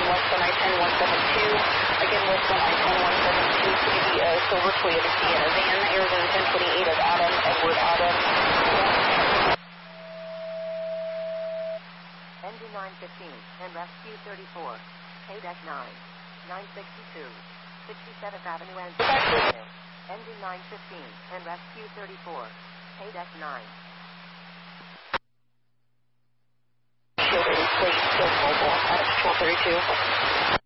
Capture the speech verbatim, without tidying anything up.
westbound I ten one seven two. Again, westbound I ten one seven two, C D O, silver Toyota Sienna van, Arizona ten twenty-eight of Adam, Edward Adam. N D nine fifteen, and rescue thirty-four, K nine, nine sixty-two, sixty-seventh Avenue and N D nine fifteen, and rescue thirty-four, K nine. Shield eight, please, still mobile, out of control thirty-two.